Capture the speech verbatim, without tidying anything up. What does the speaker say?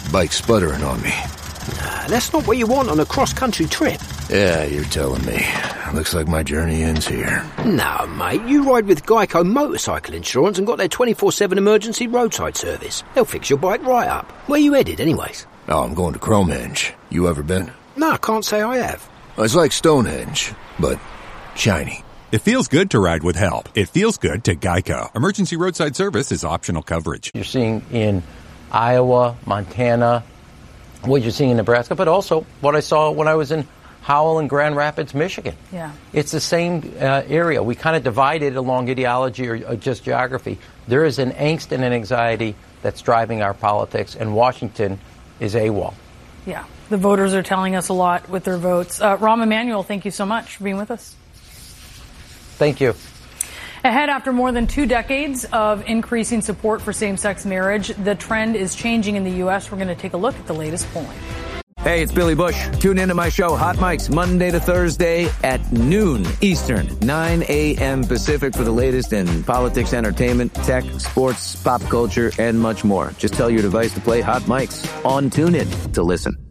bike's sputtering on me. Nah, that's not what you want on a cross-country trip. Yeah, you're telling me. Looks like my journey ends here. No, mate, you ride with Geico Motorcycle Insurance and got their twenty-four seven emergency roadside service. They'll fix your bike right up. Where you headed, anyways? Oh, I'm going to Cromhenge. You ever been? No, I can't say I have. It's like Stonehenge, but shiny. It feels good to ride with help. It feels good to Geico. Emergency roadside service is optional coverage. You're seeing in Iowa, Montana, what you're seeing in Nebraska, but also what I saw when I was in Howell and Grand Rapids, Michigan. Yeah. It's the same uh, area. We kind of divided along ideology or uh, just geography. There is an angst and an anxiety that's driving our politics, and Washington is AWOL. Yeah. The voters are telling us a lot with their votes. Uh, Rahm Emanuel, thank you so much for being with us. Thank you. Ahead, after more than two decades of increasing support for same-sex marriage, the trend is changing in the U S. We're going to take a look at the latest polling. Hey, it's Billy Bush. Tune into my show, Hot Mics, Monday to Thursday at noon Eastern, nine a.m. Pacific for the latest in politics, entertainment, tech, sports, pop culture, and much more. Just tell your device to play Hot Mics on TuneIn to listen.